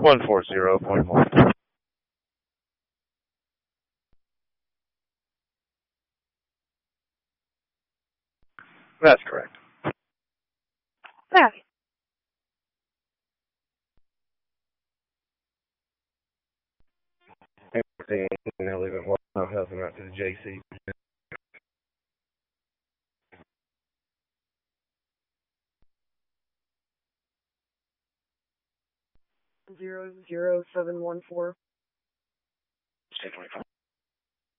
140.1. That's correct. Yeah. Everything, they'll leave it while I'm helping out to the JC. 00714. State 25.